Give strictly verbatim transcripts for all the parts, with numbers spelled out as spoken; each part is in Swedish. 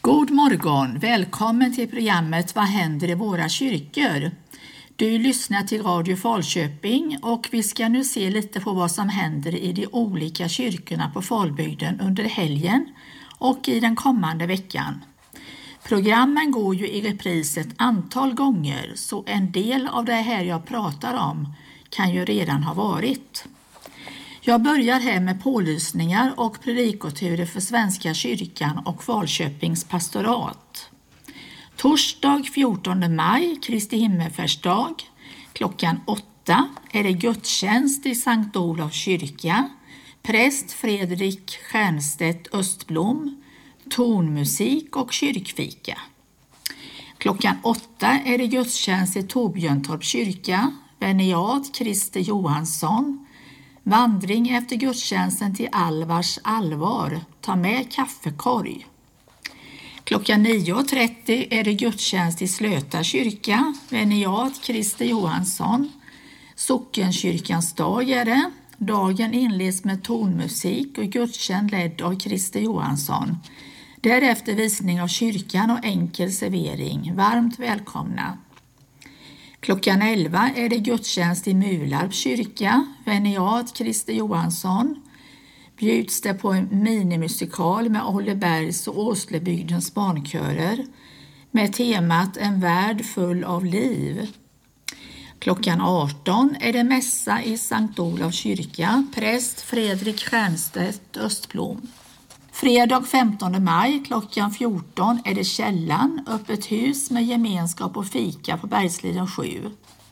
God morgon! Välkommen till programmet Vad händer i våra kyrkor? Du lyssnar till Radio Falköping och vi ska nu se lite på vad som händer i de olika kyrkorna på Falbygden under helgen och i den kommande veckan. Programmen går ju i repris ett antal gånger, så en del av det här jag pratar om kan ju redan ha varit. Jag börjar här med pålysningar och predikoturer för Svenska kyrkan och Falköpings pastorat. Torsdag fjortonde maj, Kristi himmelfärdsdag, klockan åtta är det gudstjänst i Sankt Olofs kyrka. Präst Fredrik Stjernstedt Östblom, tonmusik och kyrkfika. Klockan åtta är det gudstjänst i Torbjörntorps kyrka. Veniat Christer Johansson. Vandring efter gudstjänsten till Alvars allvar. Ta med kaffekorg. Klockan nio och trettio är det gudstjänst i Slöta kyrka. Veniat Christer Johansson. Sockenkyrkans dag är det. Dagen inleds med tonmusik och gudstjänst ledd av Christer Johansson. Därefter visning av kyrkan och enkel servering. Varmt välkomna. Klockan elva är det gudstjänst i Mularps kyrka. Veniat Christer Johansson. Bjuds det på en minimusikal med Ollebergs och Åslebygdens barnkörer med temat En värld full av liv. Klockan arton är det mässa i Sankt Olofs kyrka. Präst Fredrik Stjernstedt Östblom. Fredag femtonde maj klockan fjorton är det Källan, öppet hus med gemenskap och fika på Bergsliden sju.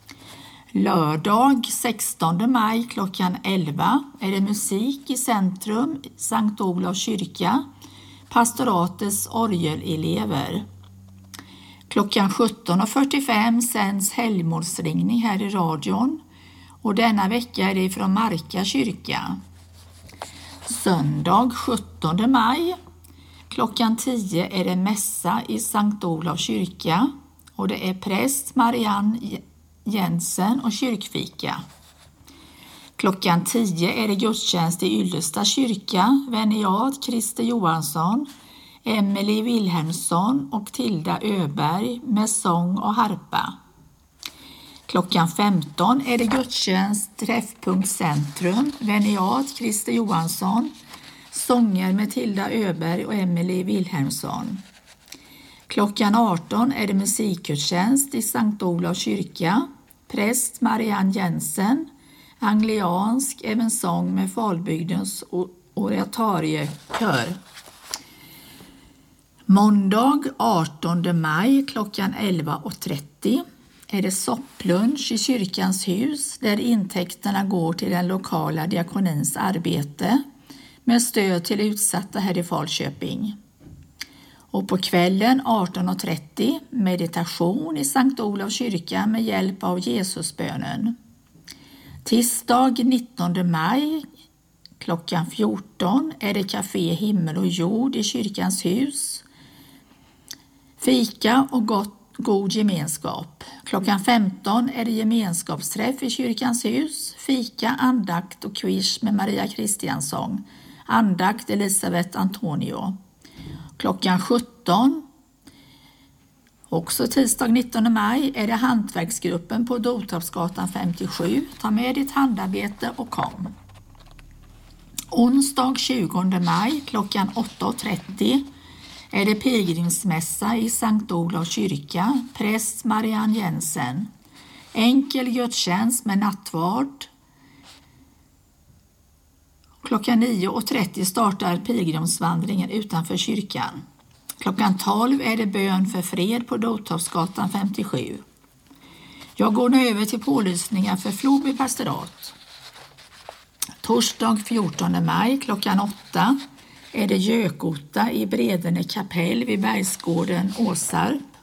Lördag sextonde maj klockan elva är det musik i centrum Sankt Olofs kyrka, pastoratets orgelelever. Klockan sjutton och fyrtiofem sänds helgmålsringning här i radion och denna vecka är det från Marka kyrka. Söndag sjuttonde maj klockan tio är det mässa i Sankt Olofs kyrka och det är präst Marianne Jensen och kyrkfika. Klockan tio är det gudstjänst i Yllesta kyrka. Veniat Christer Johansson, Emelie Wilhelmsson och Tilda Öberg med sång och harpa. Klockan femton är det gudstjänst Träffpunkt Centrum. Veniat Christer Johansson, sånger med Tilda Öberg och Emelie Wilhelmsson. Klockan arton är det musikgudstjänst i Sankt Olofs kyrka. Präst Marianne Jensen, angliansk evensång med Falbygdens oratoriekör. Måndag artonde maj klockan elva och trettio är det sopplunch i kyrkans hus där intäkterna går till den lokala diakonins arbete med stöd till utsatta här i Falköping. Och på kvällen arton och trettio meditation i Sankt Olofs kyrka med hjälp av Jesusbönen. Tisdag nittonde maj klockan fjorton är det kafé Himmel och jord i kyrkans hus. Fika och gott, god gemenskap. Klockan femton är det gemenskapsträff i kyrkans hus. Fika, andakt och quiz med Maria Kristiansson. Andakt Elisabeth Antonio. Klockan sjutton, också tisdag nittonde maj, är det hantverksgruppen på Dortorpsgatan femtiosju. Ta med ditt handarbete och kom. Onsdag tjugonde maj klockan åtta och trettio är det pilgrimsmässa i Sankt Olofs kyrka. Präst Marianne Jensen. Enkel gudstjänst med nattvard. Klockan nio och trettio startar pilgrimsvandringen utanför kyrkan. Klockan tolv är det bön för fred på Dortorpsgatan femtiosju. Jag går nu över till pålysningar för Floby pastorat. Torsdag fjortonde maj klockan åtta är det Gökota i Bredene kapell vid Bergsgården Åsarp.